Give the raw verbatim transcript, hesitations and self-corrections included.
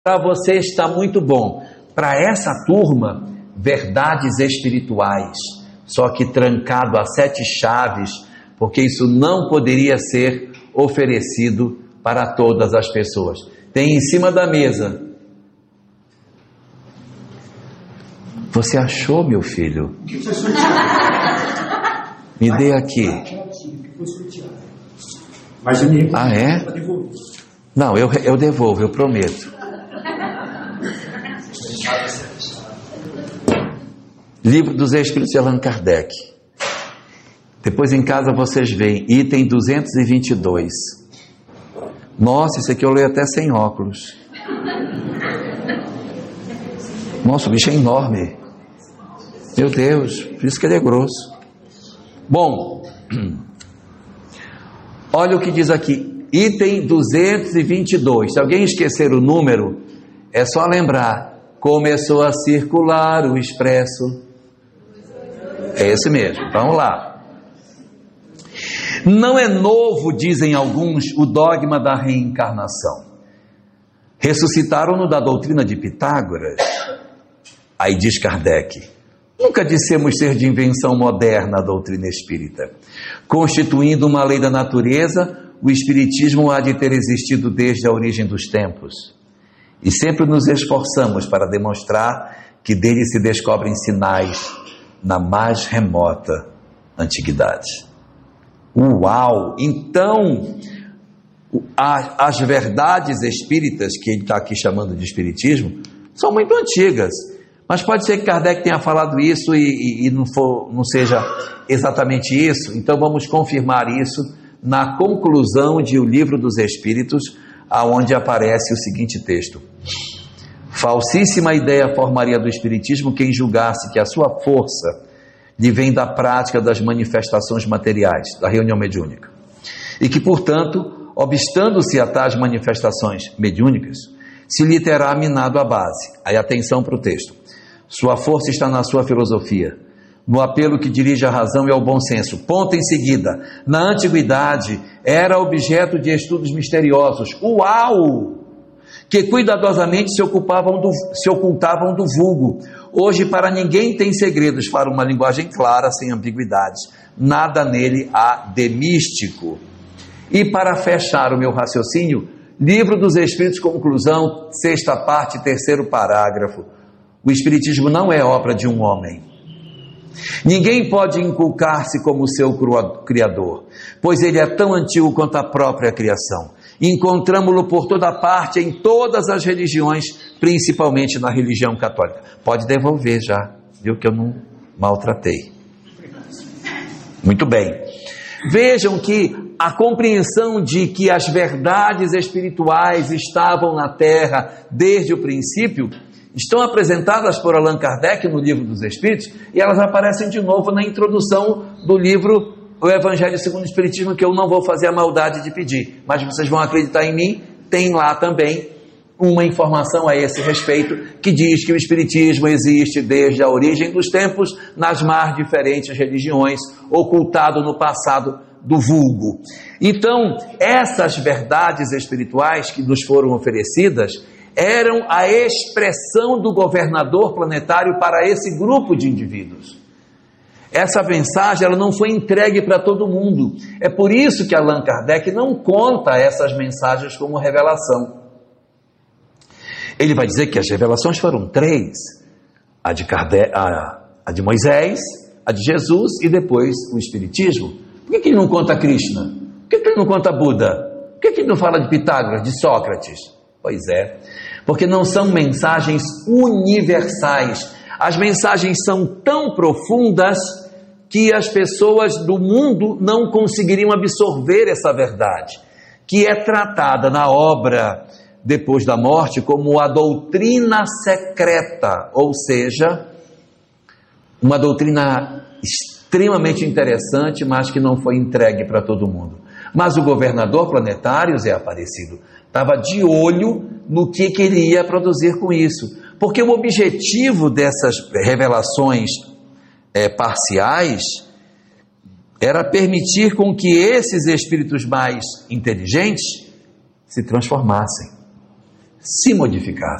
Para você está muito bom. Para essa turma, verdades espirituais, só que trancado a sete chaves, porque isso não poderia ser oferecido para todas as pessoas. Tem em cima da mesa. Você achou, meu filho? Me dê aqui. Ah, é? Não, eu, eu devolvo, eu prometo. Livro dos Espíritos de Allan Kardec. Depois em casa vocês veem, item duzentos e vinte e dois. Nossa, esse aqui eu leio até sem óculos. Nossa, o bicho é enorme. Meu Deus, por isso que ele é grosso. Bom, olha o que diz aqui, item duzentos e vinte e dois. Se alguém esquecer o número, é só lembrar. Começou a circular o expresso. É esse mesmo, vamos lá. Não é novo, dizem alguns, o dogma da reencarnação. Ressuscitaram-no da doutrina de Pitágoras. Aí diz Kardec, nunca dissemos ser de invenção moderna a doutrina espírita. Constituindo uma lei da natureza, o espiritismo há de ter existido desde a origem dos tempos. E sempre nos esforçamos para demonstrar que dele se descobrem sinais na mais remota antiguidade. Uau! Então, as verdades espíritas, que ele está aqui chamando de espiritismo, são muito antigas. Mas pode ser que Kardec tenha falado isso e, e, e não, for, não seja exatamente isso. Então vamos confirmar isso na conclusão de O Livro dos Espíritos, aonde aparece o seguinte texto: falsíssima ideia formaria do espiritismo quem julgasse que a sua força lhe vem da prática das manifestações materiais, da reunião mediúnica, e que, portanto, obstando-se a tais manifestações mediúnicas, se lhe terá minado a base. Aí atenção para o texto. Sua força está na sua filosofia, no apelo que dirige à razão e ao bom senso. Ponto em seguida. Na antiguidade, era objeto de estudos misteriosos. Uau! Que cuidadosamente se ocupavam do, se ocultavam do vulgo. Hoje, para ninguém tem segredos, para uma linguagem clara, sem ambiguidades. Nada nele há de místico. E para fechar o meu raciocínio, Livro dos Espíritos, conclusão, sexta parte, terceiro parágrafo. O Espiritismo não é obra de um homem. Ninguém pode inculcar-se como seu criador, pois ele é tão antigo quanto a própria criação. Encontramo-lo por toda parte, em todas as religiões, principalmente na religião católica. Pode devolver já, viu que eu não maltratei. Muito bem. Vejam que a compreensão de que as verdades espirituais estavam na Terra desde o princípio estão apresentadas por Allan Kardec no Livro dos Espíritos, e elas aparecem de novo na introdução do livro O Evangelho segundo o Espiritismo, que eu não vou fazer a maldade de pedir, mas vocês vão acreditar em mim, tem lá também uma informação a esse respeito, que diz que o Espiritismo existe desde a origem dos tempos, nas mais diferentes religiões, ocultado no passado do vulgo. Então, essas verdades espirituais que nos foram oferecidas eram a expressão do governador planetário para esse grupo de indivíduos. Essa mensagem ela não foi entregue para todo mundo. É por isso que Allan Kardec não conta essas mensagens como revelação. Ele vai dizer que as revelações foram três: a de, Kardec, a, a de Moisés, a de Jesus e depois o Espiritismo. Por que, que ele não conta Krishna? Por que, que ele não conta Buda? Por que, que ele não fala de Pitágoras, de Sócrates? Pois é, porque não são mensagens universais. As mensagens são tão profundas que as pessoas do mundo não conseguiriam absorver essa verdade, que é tratada na obra Depois da Morte como a doutrina secreta, ou seja, uma doutrina extremamente interessante, mas que não foi entregue para todo mundo. Mas o governador planetário, Zé Aparecido, estava de olho no que, que ele ia produzir com isso, porque o objetivo dessas revelações é, parciais era permitir com que esses espíritos mais inteligentes se transformassem, se modificasse.